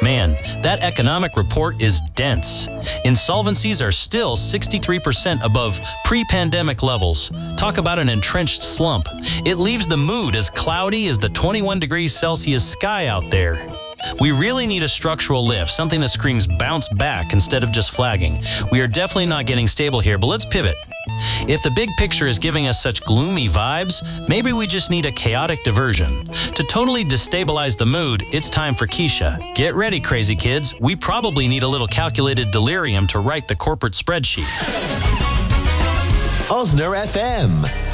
Man, that economic report is dense. Insolvencies are still 63% above pre-pandemic levels. Talk about an entrenched slump. It leaves the mood as cloudy as the 21 degrees Celsius sky out there. We really need a structural lift, something that screams bounce back instead of just flagging. We are definitely not getting stable here, but let's pivot. If the big picture is giving us such gloomy vibes, maybe we just need a chaotic diversion. To totally destabilize the mood, it's time for Keisha. Get ready, crazy kids. We probably need a little calculated delirium to write the corporate spreadsheet. Osner FM.